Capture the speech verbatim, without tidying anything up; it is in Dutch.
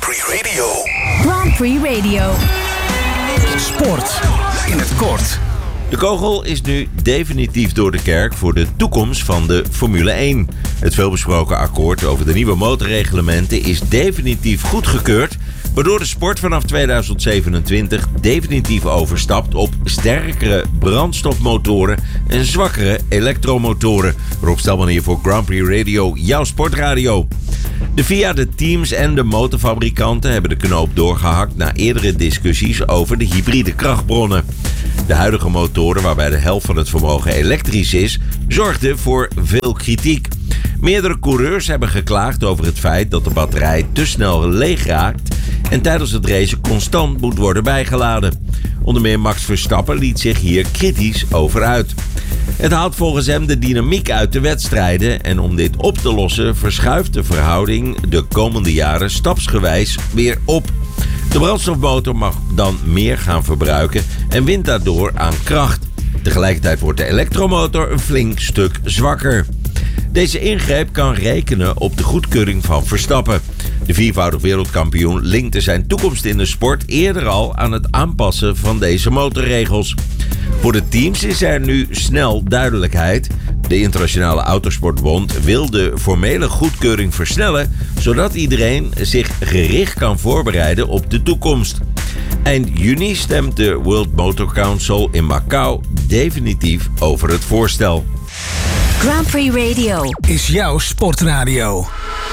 Prix Radio. Grand Prix Radio. Sport in het kort. De kogel is nu definitief door de kerk voor de toekomst van de Formule één. Het veelbesproken akkoord over de nieuwe motorreglementen is definitief goedgekeurd, waardoor de sport vanaf tweeduizend zevenentwintig definitief overstapt op sterkere brandstofmotoren en zwakkere elektromotoren. Rob Stelman hier voor Grand Prix Radio, jouw sportradio. De F I A, de teams en de motorfabrikanten hebben de knoop doorgehakt na eerdere discussies over de hybride krachtbronnen. De huidige motoren, waarbij de helft van het vermogen elektrisch is, zorgden voor veel kritiek. Meerdere coureurs hebben geklaagd over het feit dat de batterij te snel leeg raakt en tijdens het racen constant moet worden bijgeladen. Onder meer Max Verstappen liet zich hier kritisch over uit. Het haalt volgens hem de dynamiek uit de wedstrijden en om dit op te lossen verschuift de verhouding de komende jaren stapsgewijs weer op. De brandstofmotor mag dan meer gaan verbruiken en wint daardoor aan kracht. Tegelijkertijd wordt de elektromotor een flink stuk zwakker. Deze ingreep kan rekenen op de goedkeuring van Verstappen. De viervoudig wereldkampioen linkte zijn toekomst in de sport eerder al aan het aanpassen van deze motorregels. Voor de teams is er nu snel duidelijkheid. De Internationale Autosportbond wil de formele goedkeuring versnellen, zodat iedereen zich gericht kan voorbereiden op de toekomst. Eind juni stemt de World Motor Council in Macau definitief over het voorstel. Grand Prix Radio Is jouw sportradio.